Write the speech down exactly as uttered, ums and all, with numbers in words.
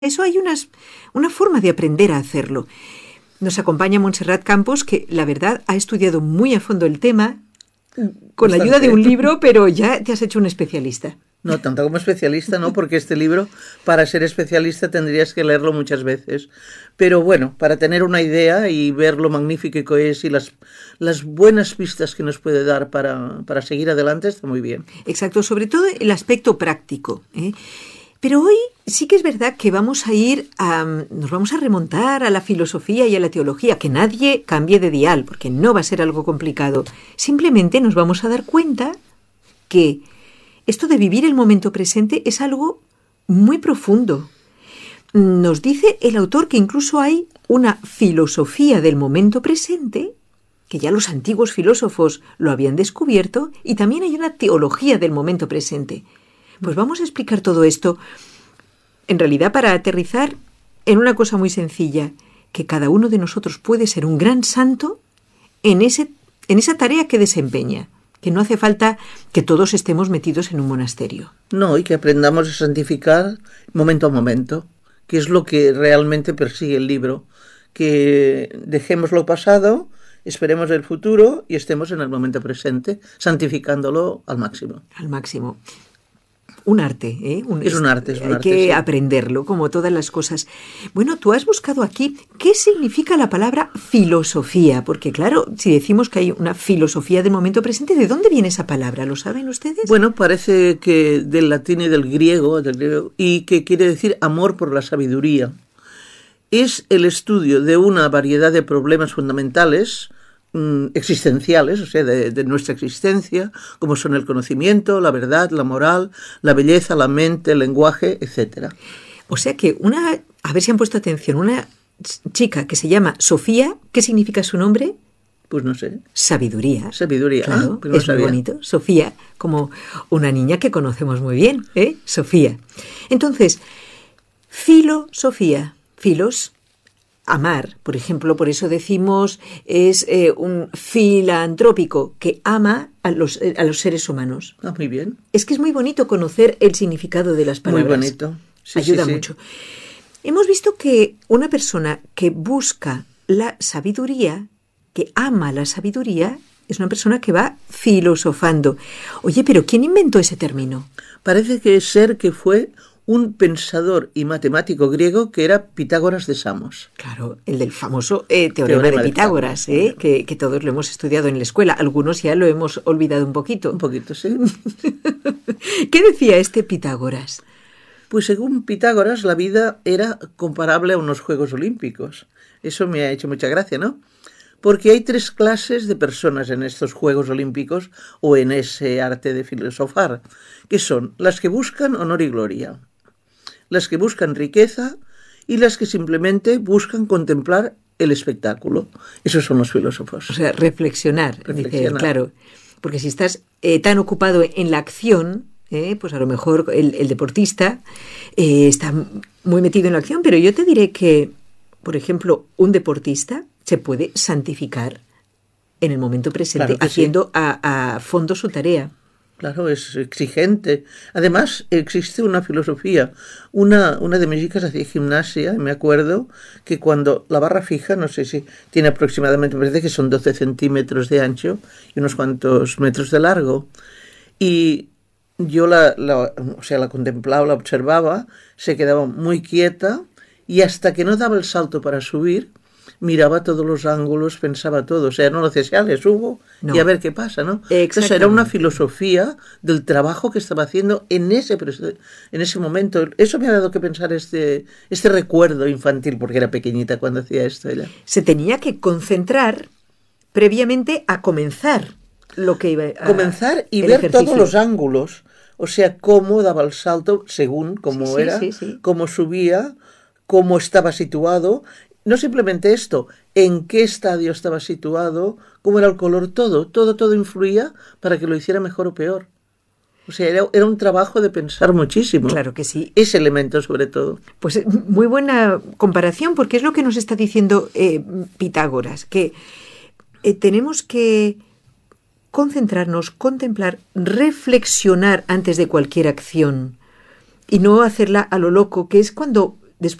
Eso hay unas, una forma de aprender a hacerlo. Nos acompaña Montserrat Campos, que la verdad ha estudiado muy a fondo el tema, con Bastante. la ayuda de un libro, pero ya te has hecho un especialista. No, tanto como especialista, no, porque este libro, para ser especialista, tendrías que leerlo muchas veces. Pero bueno, para tener una idea y ver lo magnífico que es y las, las buenas pistas que nos puede dar para, para seguir adelante, está muy bien. Exacto, sobre todo el aspecto práctico, ¿eh? Pero hoy sí que es verdad que vamos a ir a, nos vamos a remontar a la filosofía y a la teología, que nadie cambie de dial, porque no va a ser algo complicado. Simplemente nos vamos a dar cuenta que esto de vivir el momento presente es algo muy profundo. Nos dice el autor que incluso hay una filosofía del momento presente, que ya los antiguos filósofos lo habían descubierto, y también hay una teología del momento presente. Pues vamos a explicar todo esto, en realidad para aterrizar en una cosa muy sencilla, que cada uno de nosotros puede ser un gran santo en, ese, en esa tarea que desempeña, que no hace falta que todos estemos metidos en un monasterio. No, y que aprendamos a santificar momento a momento, que es lo que realmente persigue el libro, que dejemos lo pasado, esperemos el futuro y estemos en el momento presente, santificándolo al máximo. Al máximo. Un arte, ¿eh? Un, es un arte, es un hay arte. Hay que sí. aprenderlo, como todas las cosas. Bueno, tú has buscado aquí qué significa la palabra filosofía, porque claro, si decimos que hay una filosofía del momento presente, ¿de dónde viene esa palabra? ¿Lo saben ustedes? Bueno, parece que del latín y del griego, del griego y que quiere decir amor por la sabiduría. Es el estudio de una variedad de problemas fundamentales, existenciales, o sea, de, de nuestra existencia, como son el conocimiento, la verdad, la moral, la belleza, la mente, el lenguaje, etcétera. O sea que una, a ver si han puesto atención, una chica que se llama Sofía, ¿qué significa su nombre? Pues no sé. Sabiduría. Sabiduría, claro, ah, pero no es sabía. Muy bonito. Sofía, como una niña que conocemos muy bien, ¿eh? Sofía. Entonces, filosofía, filos, amar, por ejemplo, por eso decimos es eh, un filantrópico que ama a los, eh, a los seres humanos. Ah, muy bien. Es que es muy bonito conocer el significado de las palabras. Muy bonito. Sí, Ayuda sí, sí. mucho. Hemos visto que una persona que busca la sabiduría, que ama la sabiduría, es una persona que va filosofando. Oye, pero ¿quién inventó ese término? Parece que es ser que fue un pensador y matemático griego que era Pitágoras de Samos. Claro, el del famoso eh, teorema, teorema de Pitágoras, de Pitágoras. ¿eh? que, que todos lo hemos estudiado en la escuela. Algunos ya lo hemos olvidado un poquito. Un poquito, sí. ¿Qué decía este Pitágoras? Pues según Pitágoras, la vida era comparable a unos Juegos Olímpicos. Eso me ha hecho mucha gracia, ¿no? Porque hay tres clases de personas en estos Juegos Olímpicos o en ese arte de filosofar, que son las que buscan honor y gloria, las que buscan riqueza y las que simplemente buscan contemplar el espectáculo. Esos son los filósofos. O sea, reflexionar, reflexionar. Dice, claro, porque si estás eh, tan ocupado en la acción, eh, pues a lo mejor el, el deportista eh, está muy metido en la acción, pero yo te diré que, por ejemplo, un deportista se puede santificar en el momento presente, claro haciendo sí. a, a fondo su tarea. Claro, es exigente. Además, existe una filosofía. Una, una de mis hijas hacía gimnasia, y me acuerdo que cuando la barra fija, no sé si tiene aproximadamente, me parece que son doce centímetros de ancho y unos cuantos metros de largo. Y yo la, la, o sea, la contemplaba, la observaba, se quedaba muy quieta y hasta que no daba el salto para subir, miraba todos los ángulos, pensaba todo, o sea, no lo decía, ya le subo no. y a ver qué pasa, ¿no? Entonces era una filosofía del trabajo que estaba haciendo en ese, en ese momento. Eso me ha dado que pensar este, este recuerdo infantil, porque era pequeñita cuando hacía esto ella. Se tenía que concentrar previamente a comenzar lo que iba a... Comenzar y ver ejercicio. Todos los ángulos, o sea, cómo daba el salto según cómo sí, sí, era, sí, sí. cómo subía, cómo estaba situado. No simplemente esto, en qué estadio estaba situado, cómo era el color, todo, todo, todo influía para que lo hiciera mejor o peor. O sea, era, era un trabajo de pensar muchísimo. Claro que sí. Ese elemento sobre todo. Pues muy buena comparación, porque es lo que nos está diciendo eh, Pitágoras, que eh, tenemos que concentrarnos, contemplar, reflexionar antes de cualquier acción y no hacerla a lo loco, que es cuando